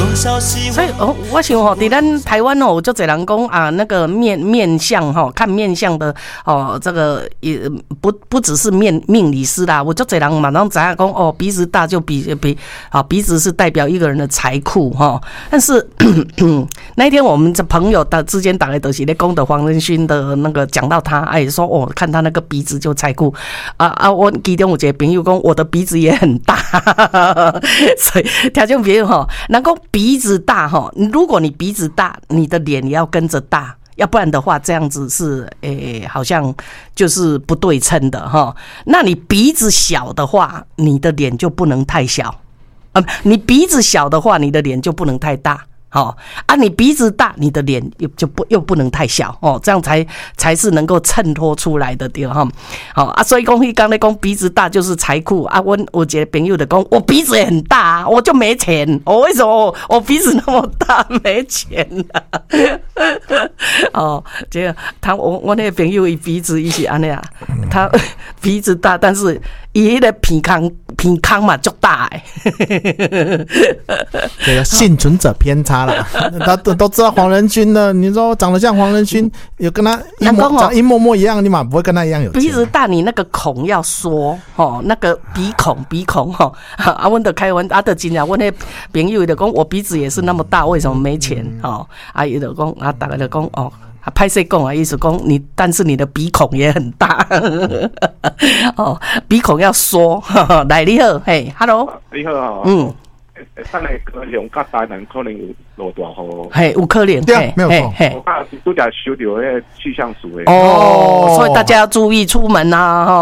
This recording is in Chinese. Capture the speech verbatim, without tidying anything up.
所以哦，我想吼，伫咱台湾哦，有足侪人讲啊，那个面面相吼，看面相的哦，这个也不不只是面命理师啦，我足侪人马上知影讲哦，鼻子大就比比啊，鼻子是代表一个人的财库哈。但是那一天我们这朋友的之间打来都是咧讲的黄仁勋的那个讲到他，哎说哦，看他那个鼻子就财库啊啊，我其中有一个朋友讲我的鼻子也很大，所以听众朋友吼，能够鼻子大哈，如果你鼻子大，你的脸也要跟着大。要不然的话，这样子是诶、欸，好像就是不对称的哈。那你鼻子小的话，你的脸就不能太小啊；你鼻子小的话，你的脸就不能太大。哦啊，你鼻子大，你的脸又就不又不能太小哦，这样才才是能够衬托出来的对哈。好、哦、啊，所以讲你刚才讲鼻子大就是财库啊。我我觉得朋友的讲，我鼻子也很大，我就没钱。我、哦、为什么我我鼻子那么大没钱啊？哦，这个他我我那个朋友伊鼻子伊是安尼啊，他鼻子大，但是伊迄个鼻孔鼻孔嘛足大诶。 这个幸存者偏差。他都都知道黄仁勋的，你说长得像黄仁勋，有跟他一模长一模模一样，你嘛不会跟他一样有钱。 鼻子大，你那个孔要缩哦，那个鼻孔鼻孔哈。啊，我就开玩笑，啊，就真正我那朋友就讲，我鼻子也是那么大，为什么没钱？哦，啊，伊就讲啊，大家就讲哦。拍摄讲啊，意思讲你，但是你的鼻孔也很大，哦，鼻孔要缩。来，你好，嘿 ，Hello， 你好啊， 嗯。 咱的高雄甲台南可能有落大雨， 嘿，有可能， 对，没有错。 我刚拄则收到迄个气象署的哦，所以大家要注意出门啊，哈。